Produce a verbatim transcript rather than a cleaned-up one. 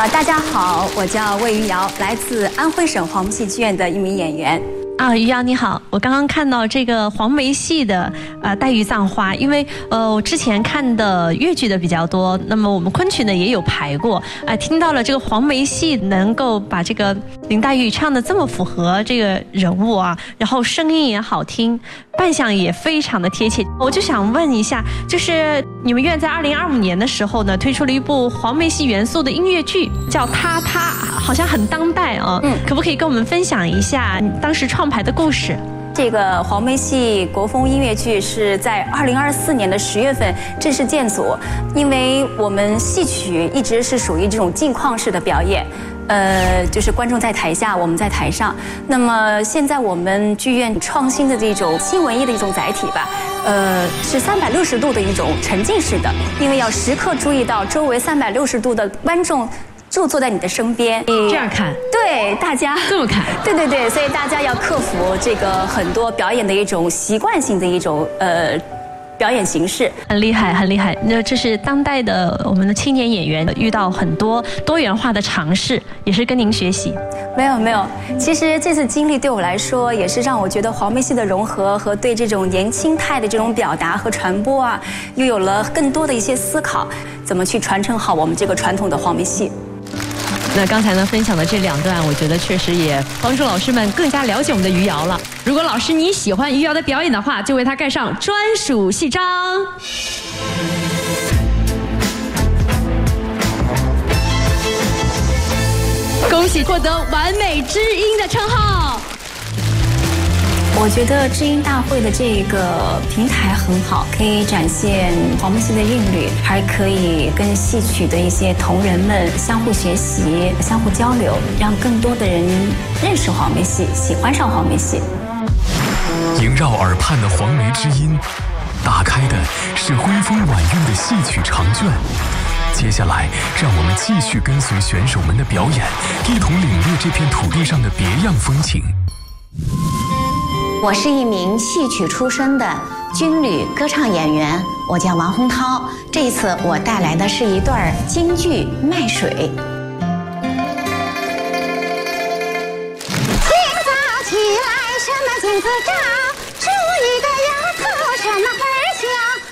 呃，大家好，我叫魏余姚，来自安徽省黄梅戏剧院的一名演员。 啊，余姚你好，我刚刚看到这个黄梅戏的呃黛玉葬花，因为呃我之前看的越剧的比较多，那么我们昆曲呢也有排过，啊、呃，听到了这个黄梅戏能够把这个林黛玉唱的这么符合这个人物啊，然后声音也好听，扮相也非常的贴切，我就想问一下，就是你们院在二零二五年的时候呢，推出了一部黄梅戏元素的音乐剧，叫《她她》，好像很当代啊，嗯，可不可以跟我们分享一下你当时创排的故事？ 这个黄梅戏国风音乐剧是在二零二四年的十月份正式建组，因为我们戏曲一直是属于这种镜框式的表演。呃，就是观众在台下，我们在台上。那么现在我们剧院创新的这种新文艺的一种载体吧，呃，是三百六十度的一种沉浸式的，因为要时刻注意到周围三百六十度的观众就坐在你的身边。 这样看？ 对，大家这么看？ 对对对，所以大家要克服这个很多表演的一种习惯性的一种呃。表演形式很厉害，很厉害。那这是当代的我们的青年演员遇到很多多元化的尝试，也是跟您学习。 没有没有，其实这次经历对我来说，也是让我觉得黄梅戏的融合和对这种年轻态的这种表达和传播啊，又有了更多的一些思考，怎么去传承好我们这个传统的黄梅戏。 那刚才呢分享的这两段，我觉得确实也帮助老师们更加了解我们的余姚了。如果老师你喜欢余姚的表演的话，就为他盖上专属戏章。恭喜获得完美知音的称号。 我觉得知音大会的这个平台很好，可以展现黄梅戏的韵律，还可以跟戏曲的一些同仁们相互学习、相互交流，让更多的人认识黄梅戏，喜欢上黄梅戏。 萦绕耳畔的黄梅之音，打开的是恢风婉韵的戏曲长卷。接下来，让我们继续跟随选手们的表演，一同领略这片土地上的别样风情。 我是一名戏曲出身的军旅歌唱演员，我叫王洪涛。这一次我带来的是一段京剧《卖水》。 清早起来，什么镜子照？梳一个丫头什么花